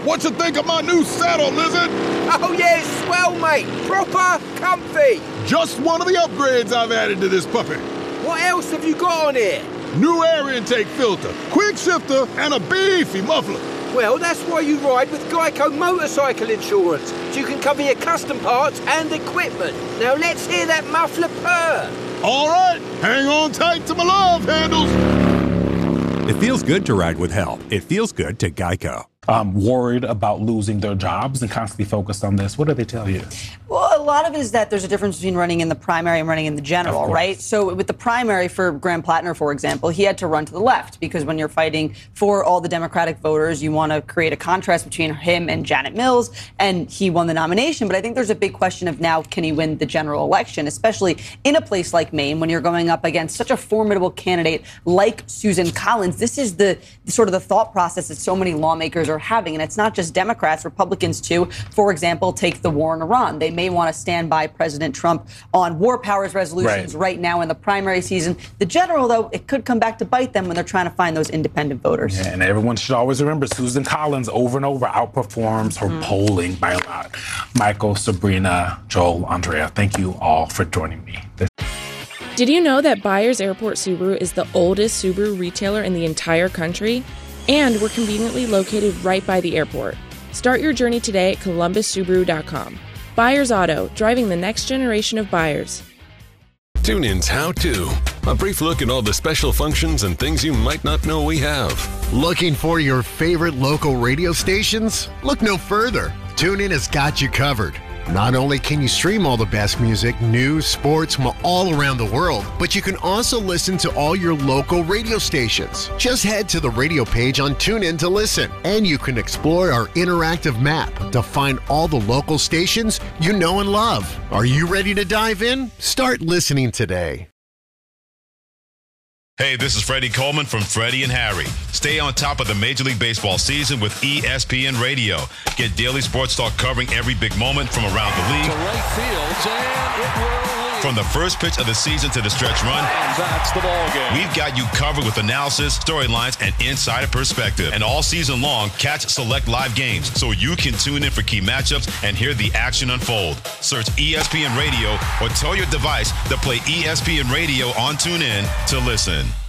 What you think of my new saddle, Lizard? Oh, yeah, it's swell, mate. Proper comfy. Just one of the upgrades I've added to this puppy. What else have you got on here? New air intake filter, quick shifter, and a beefy muffler. Well, that's why you ride with Geico Motorcycle Insurance, so you can cover your custom parts and equipment. Now let's hear that muffler purr. All right, hang on tight to my love handles. It feels good to ride with help. It feels good to Geico. Worried about losing their jobs and constantly focused on this. What do they tell you? Well, a lot of it is that there's a difference between running in the primary and running in the general, right? So with the primary for Graham Plattner, for example, he had to run to the left because when you're fighting for all the Democratic voters, you want to create a contrast between him and Janet Mills, and he won the nomination. But I think there's a big question of now, can he win the general election, especially in a place like Maine when you're going up against such a formidable candidate like Susan Collins. This is the sort of the thought process that so many lawmakers are having. And it's not just Democrats, Republicans too. For example, take the war in Iran. They may want to stand by President Trump on war powers resolutions right now in the primary season. The general, though, it could come back to bite them when they're trying to find those independent voters. Yeah, and everyone should always remember Susan Collins over and over outperforms her polling by a lot. Michael, Sabrina, Joel, Andrea, thank you all for joining me. Did you know that Byers Airport Subaru is the oldest Subaru retailer in the entire country? And we're conveniently located right by the airport. Start your journey today at columbussubaru.com. Byers Auto, driving the next generation of buyers. TuneIn's How To. A brief look at all the special functions and things you might not know we have. Looking for your favorite local radio stations? Look no further. TuneIn has got you covered. Not only can you stream all the best music, news, sports from all around the world, but you can also listen to all your local radio stations. Just head to the radio page on TuneIn to listen, and you can explore our interactive map to find all the local stations you know and love. Are you ready to dive in? Start listening today. Hey, this is Freddie Coleman from Freddie and Harry. Stay on top of the Major League Baseball season with ESPN Radio. Get daily sports talk covering every big moment from around the league. To right field, and it will lead. From the first pitch of the season to the stretch run. And that's the ball game. We've got you covered with analysis, storylines, and insider perspective. And all season long, catch select live games so you can tune in for key matchups and hear the action unfold. Search ESPN Radio or tell your device to play ESPN Radio on TuneIn to listen.